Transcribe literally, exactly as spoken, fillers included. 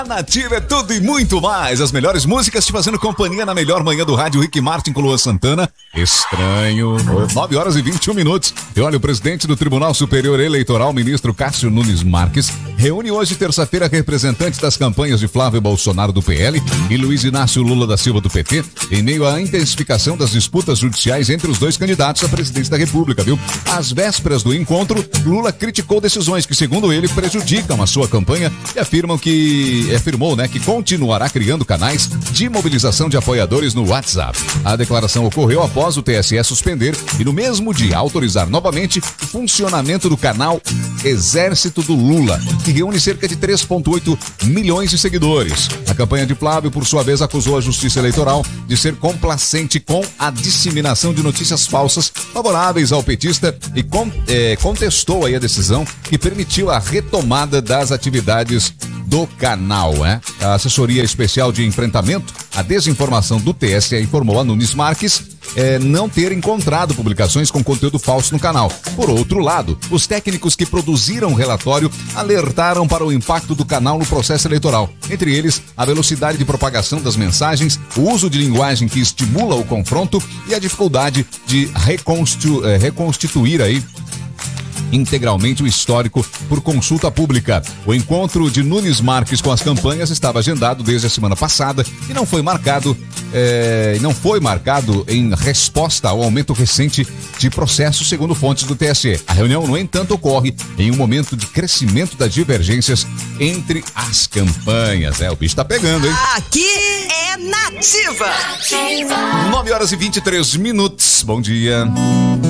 Nativa é tudo e muito mais. As melhores músicas te fazendo companhia na melhor manhã do rádio. Rick Martin com Luan Santana. Estranho. nove horas e vinte e um minutos. E olha, o presidente do Tribunal Superior Eleitoral, ministro Cássio Nunes Marques, reúne hoje, terça-feira, representantes das campanhas de Flávio Bolsonaro do P L e Luiz Inácio Lula da Silva do P T, em meio à intensificação das disputas judiciais entre os dois candidatos à presidência da República, viu? Às vésperas do encontro, Lula criticou decisões que, segundo ele, prejudicam a sua campanha e afirmam que afirmou, né, que continuará criando canais de mobilização de apoiadores no WhatsApp. A declaração ocorreu após o T S E suspender e no mesmo dia autorizar novamente o funcionamento do canal Exército do Lula, que reúne cerca de três vírgula oito milhões de seguidores. A campanha de Flávio, por sua vez, acusou a Justiça Eleitoral de ser complacente com a disseminação de notícias falsas favoráveis ao petista e con eh, contestou aí a decisão que permitiu a retomada das atividades do canal, né? A assessoria especial de enfrentamento à desinformação do T S E informou a Nunes Marques é, não ter encontrado publicações com conteúdo falso no canal. Por outro lado, os técnicos que produziram o relatório alertaram para o impacto do canal no processo eleitoral. Entre eles, a velocidade de propagação das mensagens, o uso de linguagem que estimula o confronto e a dificuldade de reconstitu é, reconstituir aí integralmente o histórico por consulta pública. O encontro de Nunes Marques com as campanhas estava agendado desde a semana passada e não foi marcado, é, não foi marcado em resposta ao aumento recente de processos, segundo fontes do T S E. A reunião, no entanto, ocorre em um momento de crescimento das divergências entre as campanhas. É, o bicho tá pegando, hein? Aqui é Nativa. nove horas e vinte e três minutos. Bom dia.